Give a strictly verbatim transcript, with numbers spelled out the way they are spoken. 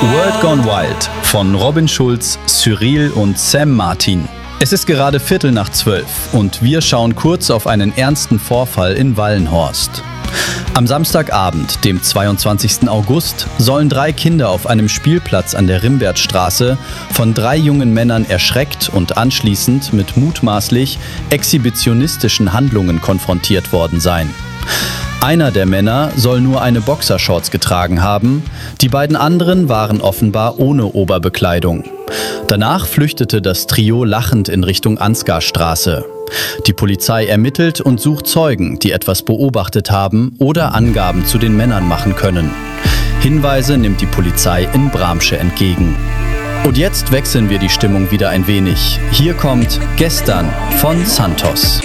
World Gone Wild von Robin Schulz, Cyril und Sam Martin. Es ist gerade Viertel nach zwölf und wir schauen kurz auf einen ernsten Vorfall in Wallenhorst. Am Samstagabend, dem zweiundzwanzigsten August, sollen drei Kinder auf einem Spielplatz an der Rimbertstraße von drei jungen Männern erschreckt und anschließend mit mutmaßlich exhibitionistischen Handlungen konfrontiert worden sein. Einer der Männer soll nur eine Boxershorts getragen haben, die beiden anderen waren offenbar ohne Oberbekleidung. Danach flüchtete das Trio lachend in Richtung Ansgarstraße. Die Polizei ermittelt und sucht Zeugen, die etwas beobachtet haben oder Angaben zu den Männern machen können. Hinweise nimmt die Polizei in Bramsche entgegen. Und jetzt wechseln wir die Stimmung wieder ein wenig. Hier kommt Gestern von Santos.